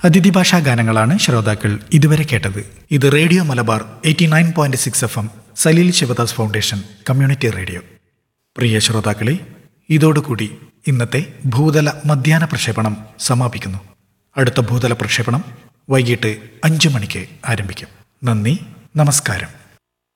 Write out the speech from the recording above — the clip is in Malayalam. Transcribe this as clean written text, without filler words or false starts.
അതിഥി ഭാഷാ ഗാനങ്ങളാണ് ശ്രോതാക്കൾ ഇതുവരെ കേട്ടത്. ഇത് radio Malabar 89.6 FM, Saleel Sivadas foundation community radio. പ്രിയ ശ്രോതാക്കളെ, ഇതോടുകൂടി ഇന്നത്തെ ഭൂതല മധ്യാഹ്ന പ്രക്ഷേപണം സമാപിക്കുന്നു. അടുത്ത ഭൂതല പ്രക്ഷേപണം വൈകിട്ട് 5 മണിക്ക് ആരംഭിക്കും. നന്ദി, നമസ്കാരം.